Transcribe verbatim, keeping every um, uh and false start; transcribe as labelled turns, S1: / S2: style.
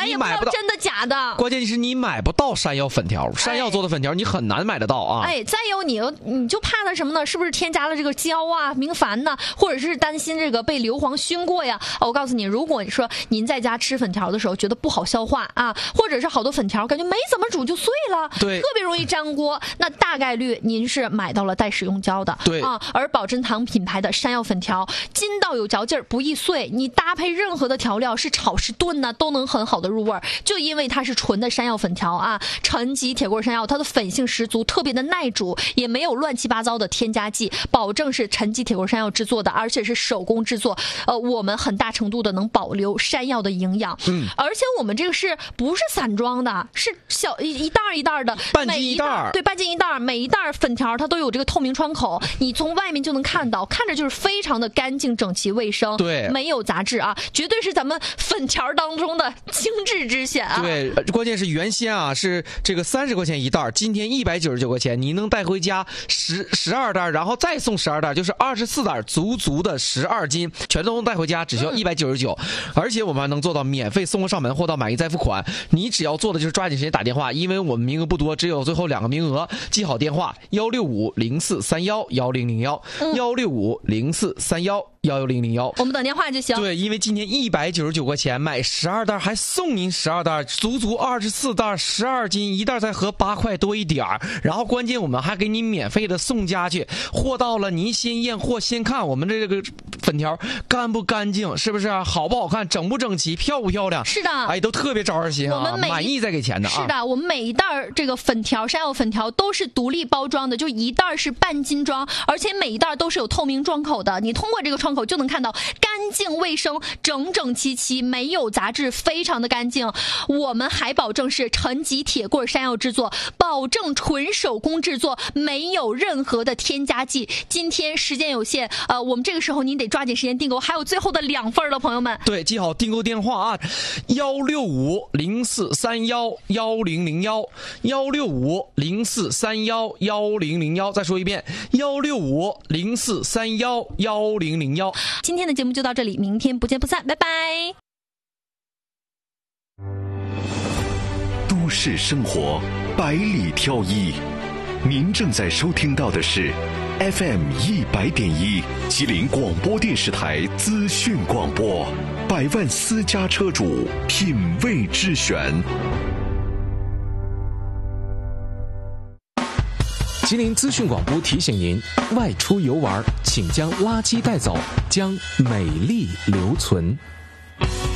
S1: 你买不到
S2: 真的假的。
S1: 关键是你买不到山药粉条，山药做的粉条你很难买得到啊。
S2: 哎，再有你你就怕它什么呢？是不是添加了这个胶啊、明矾呢？或者是担心这个被硫磺熏过呀？哦，我告诉你，如果你说您在家吃粉条的时候觉得不好消化啊，或者是好多粉条感觉没怎么煮就碎了，
S1: 对，
S2: 特别容易粘锅，那大概率您是买到了带食用胶的。
S1: 对
S2: 啊，而宝珍堂品牌的山药粉条筋道有嚼劲儿，不易碎，你搭配任何的调料是炒是炖呢都能很好的入味儿。就因为它是纯的山药粉条啊，陈吉铁棍山药，它的粉性十足，特别的耐煮，也没有乱七八糟的添加剂，保证是陈吉铁棍山药制作的，而且是手工制作。呃，我们很大程度的能保留山药的营养。嗯，而且我们这个是不是散装的？是小一一袋一袋的，
S1: 半斤一袋，
S2: 对，半斤一袋，每一袋粉条它都有这个透明窗口，你从外面就能看到，看着就是非常的干净、整齐、卫生，
S1: 对，
S2: 没有杂质啊，绝对是咱们粉条当中的精致之选啊。
S1: 对，关键是原先啊是这个三十块钱一袋，今天一百九十九块钱，你能带回家十十二袋，然后再送十二袋，就是二十四袋，足足的十二斤，全都能带回家，只需要一百九十九，而且我们还能做到免费送货上门，货到满意再付款。你只要做的就是抓紧时间打电话，因为我们名额不多，只有最后两个名额，记好电话幺六五零四三幺幺零零幺幺六五零四三幺幺幺零零幺，
S2: 我们等电话就行。
S1: 对，因为今天一百九十九块钱买十二袋，还送您十二袋，足足二十四袋，十二斤，一袋才合八块多一点儿。然后关键我们还给你免费的送家去，货到了您先验货，先看我们这个粉条干不干净，是不是好不好看，整不整齐，漂不漂亮？
S2: 是的，
S1: 哎，都特别招人心啊，
S2: 我们每
S1: 满意再给钱的啊。
S2: 是的，我们每一袋这个粉条，山药粉条都是独立包装的，就一袋是半斤装，而且每一袋都是有透明窗口的，你通过这个窗口就能看到干净卫生，整整齐齐，没有杂质，非常的干净。我们还保证是陈吉铁棍山药制作，保证纯手工制作，没有任何的添加剂。今天时间有限，呃，我们这个时候您得抓紧时间订购，还有最后的两份了，朋友们。
S1: 对，记好订购电话啊，幺六五零四三幺幺零零幺，幺六五零四三幺幺零零幺，再说一遍，幺六五零四三幺幺零零幺。
S2: 今天的节目就到这里，明天不见不散，拜拜。
S3: 都市生活百里挑一，您正在收听到的是 F M 一百点一吉林广播电视台资讯广播，百万私家车主品味之选。
S4: 吉林资讯广播提醒您：外出游玩，请将垃圾带走，将美丽留存。